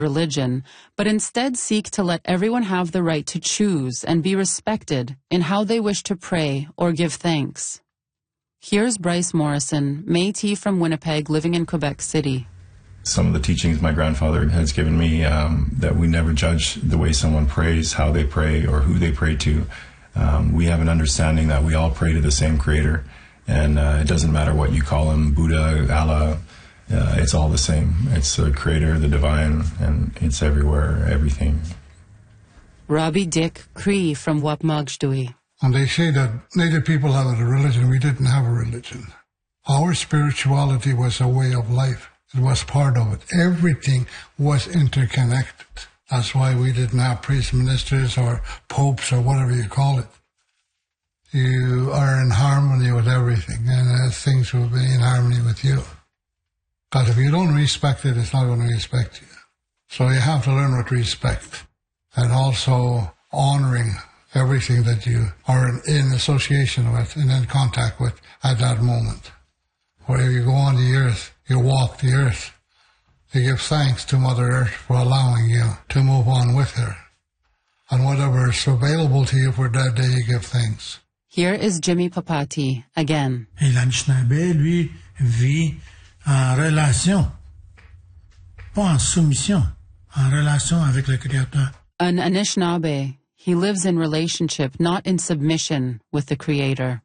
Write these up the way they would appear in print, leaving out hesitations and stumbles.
religion, but instead seek to let everyone have the right to choose and be respected in how they wish to pray or give thanks. Here's Bryce Morrison, Métis from Winnipeg, living in Quebec City. Some of the teachings my grandfather has given me, that we never judge the way someone prays, how they pray, or who they pray to. We have an understanding that we all pray to the same Creator, and it doesn't matter what you call him, Buddha, Allah, it's all the same. It's the Creator, the Divine, and it's everywhere, everything. Robbie Dick Cree from Wapmagsdui. And they say that Native people have a religion. We didn't have a religion. Our spirituality was a way of life. It was part of it. Everything was interconnected. That's why we didn't have priests, ministers, or popes, or whatever you call it. You are in harmony with everything, and things will be in harmony with you. Because if you don't respect it, it's not going to respect you. So you have to learn what respect, and also honoring everything that you are in association with and in contact with at that moment. Wherever you go on the earth, you walk the earth. You give thanks to Mother Earth for allowing you to move on with her. And whatever is available to you for that day, you give thanks. Here is Jimmy Papati again. Et l'Anishinaabe, lui, vit en relation, pas en soumission, en relation avec le Créateur. An Anishinaabe, he lives in relationship, not in submission with the Creator.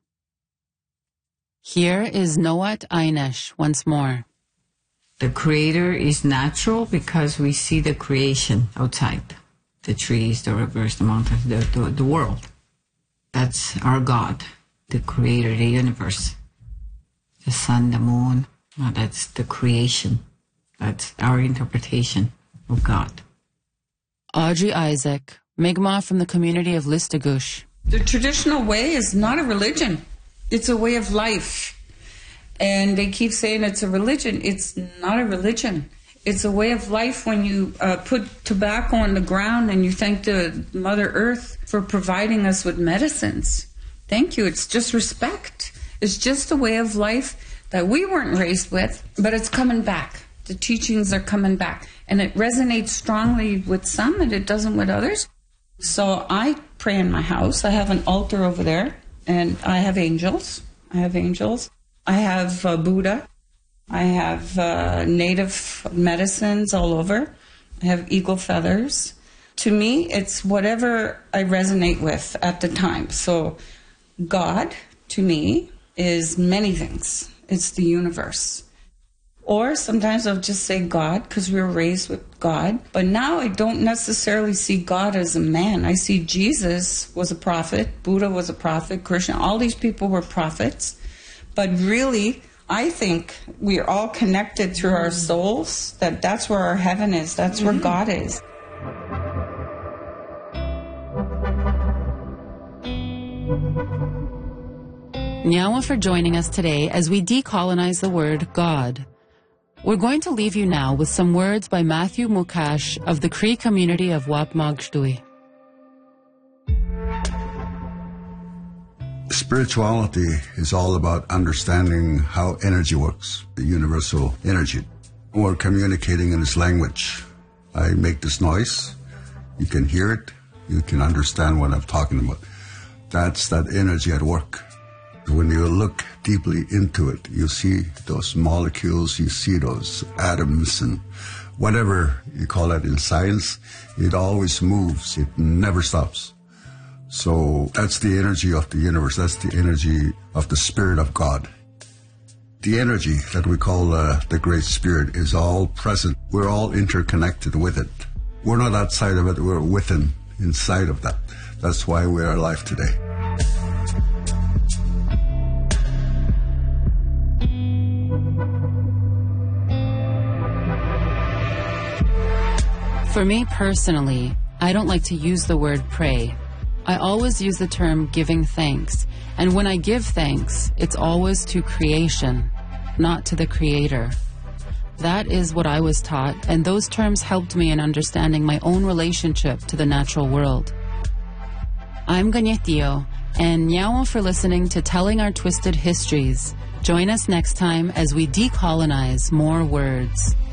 Here is Noat Ainesh once more. The Creator is natural because we see the creation outside. The trees, the rivers, the mountains, the world. That's our God, the Creator, the universe. The sun, the moon, that's the creation. That's our interpretation of God. Audrey Isaac, Mi'kmaq from the community of Listugush. The traditional way is not a religion. It's a way of life. And they keep saying it's a religion. It's not a religion. It's a way of life. When you put tobacco on the ground and you thank the Mother Earth for providing us with medicines. Thank you. It's just respect. It's just a way of life that we weren't raised with, but it's coming back. The teachings are coming back. And it resonates strongly with some and it doesn't with others. So I pray in my house. I have an altar over there. And I have angels. I have Buddha. I have native medicines all over. I have eagle feathers. To me, it's whatever I resonate with at the time. So God, to me, is many things. It's the universe. Or sometimes I'll just say God because we were raised with God. But now I don't necessarily see God as a man. I see Jesus was a prophet, Buddha was a prophet, Krishna, all these people were prophets. But really, I think we're all connected through our souls, that's where our heaven is, that's where God is. Nyawa for joining us today as we decolonize the word God. We're going to leave you now with some words by Matthew Mukash of the Cree community of Wapmagsdui. Spirituality is all about understanding how energy works, the universal energy. We're communicating in this language. I make this noise, you can hear it, you can understand what I'm talking about. That's that energy at work. When you look deeply into it, you see those molecules, you see those atoms, and whatever you call it in science, it always moves, it never stops. So that's the energy of the universe, that's the energy of the Spirit of God. The energy that we call the Great Spirit is all present. We're all interconnected with it. We're not outside of it, we're within, inside of that. That's why we're alive today. For me personally, I don't like to use the word pray. I always use the term giving thanks. And when I give thanks, it's always to creation, not to the Creator. That is what I was taught, and those terms helped me in understanding my own relationship to the natural world. I'm Ganyetio, and Nyawa for listening to Telling Our Twisted Histories. Join us next time as we decolonize more words.